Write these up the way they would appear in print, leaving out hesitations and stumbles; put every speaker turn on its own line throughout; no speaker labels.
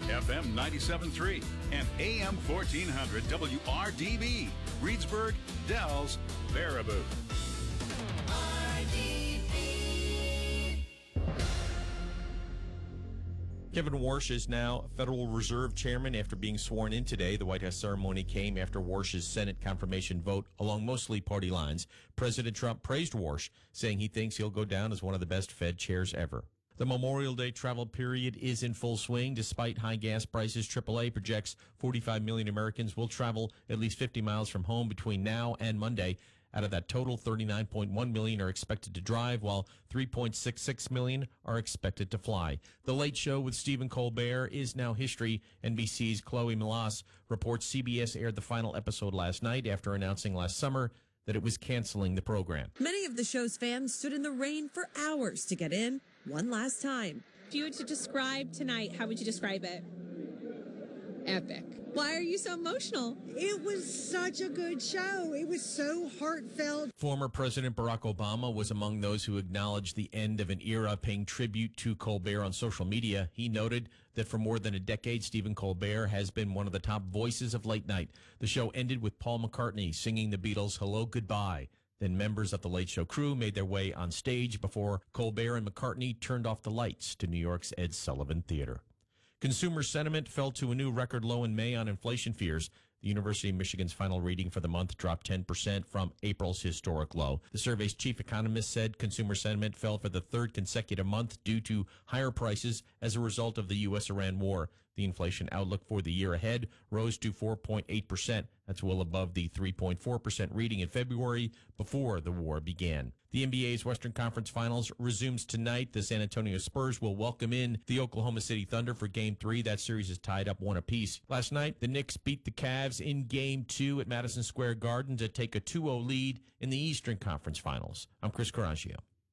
FM 97.3 and AM 1400 WRDB, Reedsburg, Dells, Baraboo.
Kevin Warsh is now Federal Reserve Chairman after being sworn in today. The White House ceremony came after Warsh's Senate confirmation vote along mostly party lines. President Trump praised Warsh, saying he thinks he'll go down as one of the best Fed chairs ever. The Memorial Day travel period is in full swing. Despite high gas prices, AAA projects 45 million Americans will travel at least 50 miles from home between now and Monday. Out of that total, 39.1 million are expected to drive, while 3.66 million are expected to fly. The Late Show with Stephen Colbert is now history. NBC's Chloe Melas reports CBS aired the final episode last night after announcing last summer that it was canceling the program.
Many of the show's fans stood in the rain for hours to get in one last time.
If you were to describe tonight, how would you describe it?
Epic.
Why are you so emotional?
It was such a good show. It was so heartfelt.
Former President Barack Obama was among those who acknowledged the end of an era, paying tribute to Colbert on social media. He noted that for more than a decade, Stephen Colbert has been one of the top voices of late night. The show ended with Paul McCartney singing the Beatles' Hello, Goodbye. Then members of the Late Show crew made their way on stage before Colbert and McCartney turned off the lights to New York's Ed Sullivan Theater. Consumer sentiment fell to a new record low in May on inflation fears. The University of Michigan's final reading for the month dropped 10% from April's historic low. The survey's chief economist said consumer sentiment fell for the third consecutive month due to higher prices as a result of the U.S.-Iran war. The inflation outlook for the year ahead rose to 4.8%. That's well above the 3.4% reading in February before the war began. The NBA's Western Conference Finals resumes tonight. The San Antonio Spurs will welcome in the Oklahoma City Thunder for Game 3. That series is tied up 1 apiece. Last night, the Knicks beat the Cavs in Game 2 at Madison Square Garden to take a 2-0 lead in the Eastern Conference Finals. I'm Chris Caraccio.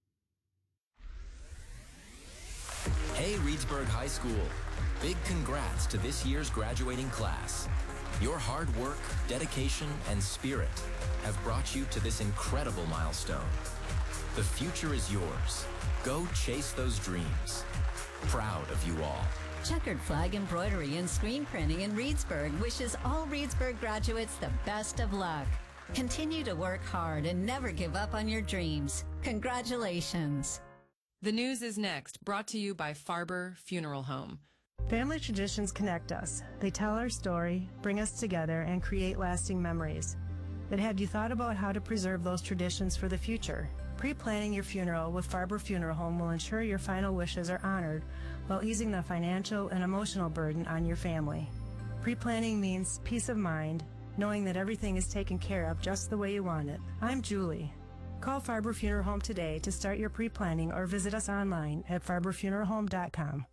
Hey, Reedsburg High School. Big congrats to this year's graduating class. Your hard work, dedication, and spirit have brought you to this incredible milestone. The future is yours. Go chase those dreams. Proud of you all.
Checkered Flag Embroidery and Screen Printing in Reedsburg wishes all Reedsburg graduates the best of luck. Continue to work hard and never give up on your dreams. Congratulations.
The news is next, brought to you by Farber Funeral Home.
Family traditions connect us. They tell our story, bring us together, and create lasting memories. But have you thought about how to preserve those traditions for the future? Pre-planning your funeral with Farber Funeral Home will ensure your final wishes are honored while easing the financial and emotional burden on your family. Pre-planning means peace of mind, knowing that everything is taken care of just the way you want it. I'm Julie. Call Farber Funeral Home today to start your pre-planning or visit us online at farberfuneralhome.com.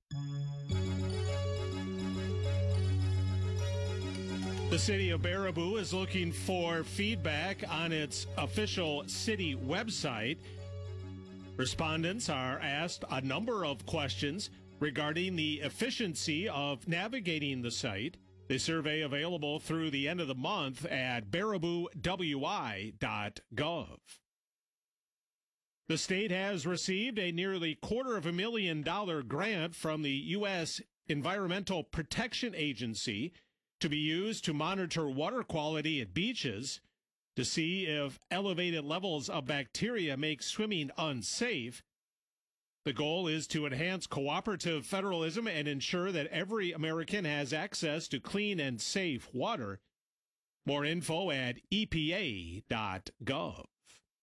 The city of Baraboo is looking for feedback on its official city website. Respondents are asked a number of questions regarding the efficiency of navigating the site. The survey available through the end of the month at baraboowi.gov. The state has received a nearly $250,000 grant from the U.S. Environmental Protection Agency to be used to monitor water quality at beaches to see if elevated levels of bacteria make swimming unsafe. The goal is to enhance cooperative federalism and ensure that every American has access to clean and safe water. More info at EPA.gov.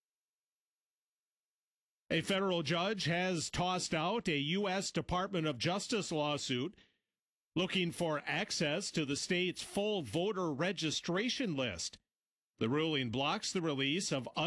A federal judge has tossed out a U.S. Department of Justice lawsuit looking for access to the state's full voter registration list. The ruling blocks the release of